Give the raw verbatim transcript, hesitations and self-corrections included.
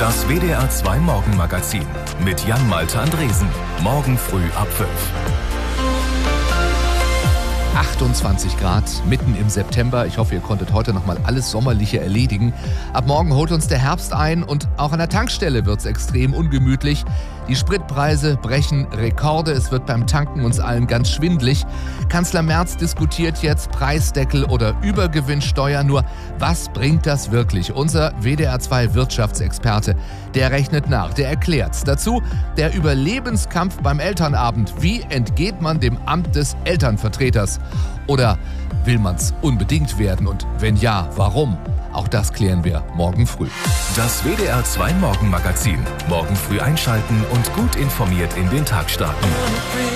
Das W D R zwei Morgenmagazin mit Jan-Malte Andresen. Morgen früh ab fünf. achtundzwanzig Grad, mitten im September. Ich hoffe, ihr konntet heute noch mal alles Sommerliche erledigen. Ab morgen holt uns der Herbst ein und auch an der Tankstelle wird es extrem ungemütlich. Die Spritpreise brechen Rekorde. Es wird beim Tanken uns allen ganz schwindlig. Kanzler Merz diskutiert jetzt Preisdeckel oder Übergewinnsteuer. Nur, was bringt das wirklich? Unser W D R zwei Wirtschaftsexperte, der rechnet nach, der erklärt's. Dazu der Überlebenskampf beim Elternabend. Wie entgeht man dem Amt des Elternvertreters? Oder will man's unbedingt werden? Und wenn ja, warum? Auch das klären wir morgen früh. Das W D R zwei Morgenmagazin. Morgen früh einschalten und gut informiert in den Tag starten.